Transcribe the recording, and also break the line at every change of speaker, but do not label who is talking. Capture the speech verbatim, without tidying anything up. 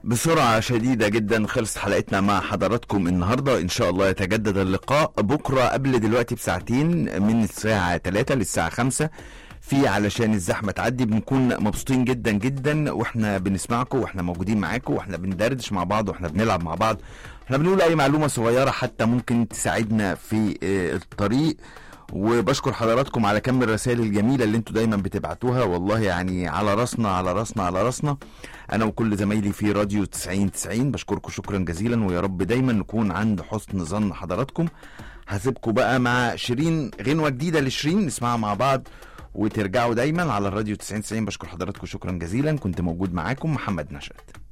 بسرعة شديدة جدا خلصت حلقتنا مع حضراتكم النهاردة. إن شاء الله يتجدد اللقاء بكرة قبل دلوقتي بساعتين، من الساعة ثلاثة للساعة خمسة، في علشان الزحمة تعدي. بنكون مبسوطين جدا جدا واحنا بنسمعكم واحنا موجودين معاكم واحنا بندردش مع بعض واحنا بنلعب مع بعض، احنا بنقول أي معلومة صغيرة حتى ممكن تساعدنا في الطريق. وبشكر حضراتكم على كم الرسائل الجميلة اللي انتوا دايما بتبعتوها، والله يعني على راسنا على راسنا على راسنا انا وكل زمايلي في راديو تسعين تسعين. بشكركم شكرا جزيلا، ويا رب دايما نكون عند حسن ظن حضراتكم. هسيبكم بقى مع شيرين، غنوة جديدة لشيرين نسمعها مع بعض وترجعوا دايما على الراديو تسعين تسعين. بشكر حضراتكم شكرا جزيلا، كنت موجود معاكم محمد نشأت.